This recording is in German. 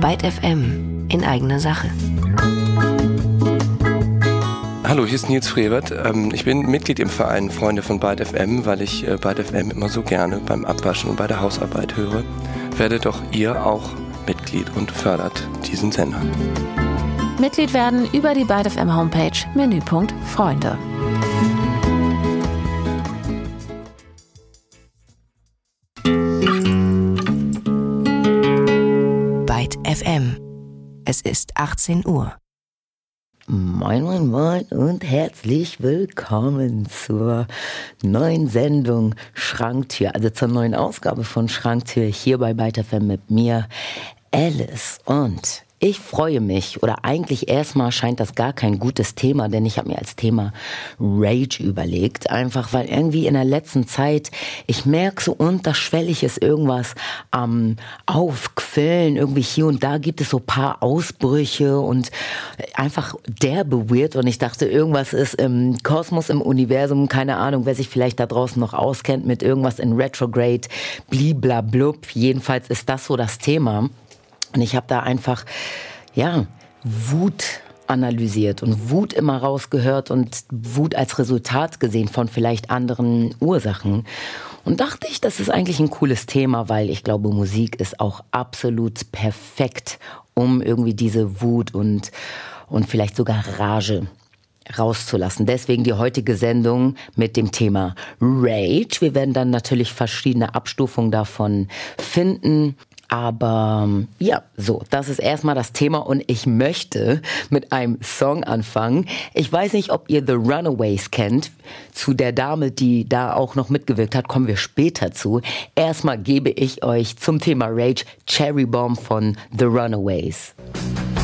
Byte FM in eigener Sache. Hallo, hier ist Nils Frevert. Ich bin Mitglied im Verein Freunde von Byte FM, weil ich Byte FM immer so gerne beim Abwaschen und bei der Hausarbeit höre. Werdet doch ihr auch Mitglied und fördert diesen Sender. Mitglied werden über die Byte FM Homepage, Menüpunkt Freunde. Byte FM. Es ist 18 Uhr. Moin, moin, moin und herzlich willkommen zur neuen Sendung Schranktür, also zur neuen Ausgabe von Schranktür hier bei Byte FM mit mir, Alice. Und ich freue mich, oder eigentlich erstmal scheint das gar kein gutes Thema, denn ich habe mir als Thema Rage überlegt, einfach weil irgendwie in der letzten Zeit, ich merke so unterschwellig ist irgendwas am Aufquellen, irgendwie hier und da gibt es so ein paar Ausbrüche und einfach derbe weird und ich dachte, irgendwas ist im Kosmos, im Universum, keine Ahnung, wer sich vielleicht da draußen noch auskennt mit irgendwas in Retrograde, bliblablub, jedenfalls ist das so das Thema. Und ich habe da einfach, Wut analysiert und Wut immer rausgehört und Wut als Resultat gesehen von vielleicht anderen Ursachen. Und dachte ich, das ist eigentlich ein cooles Thema, weil ich glaube, Musik ist auch absolut perfekt, um irgendwie diese Wut und vielleicht sogar Rage rauszulassen. Deswegen die heutige Sendung mit dem Thema Rage. Wir werden dann natürlich verschiedene Abstufungen davon finden. Aber das ist erstmal das Thema und ich möchte mit einem Song anfangen. Ich weiß nicht, ob ihr The Runaways kennt. Zu der Dame, die da auch noch mitgewirkt hat, kommen wir später zu. Erstmal gebe ich euch zum Thema Rage Cherry Bomb von The Runaways.